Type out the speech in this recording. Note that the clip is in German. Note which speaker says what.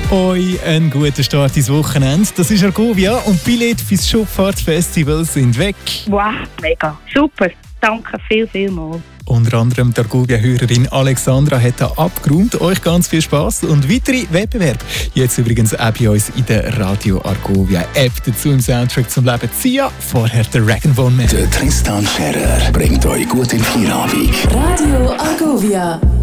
Speaker 1: euch einen guten Start ins Wochenende. Das ist Argovia und die Billette fürs Schubfahrtsfestival sind weg.
Speaker 2: Wow, mega. Super. Danke vielmals.
Speaker 1: Unter anderem die Argovia-Hörerin Alexandra hat da abgeräumt. Euch ganz viel Spass und weitere Wettbewerbe. Jetzt übrigens auch bei uns in der Radio Argovia App. Dazu im Soundtrack zum Leben Sia, vorher der Dragonbone Man.
Speaker 3: Der Tristan Scherer bringt euch gut in die Feierabend.
Speaker 4: Radio Argovia.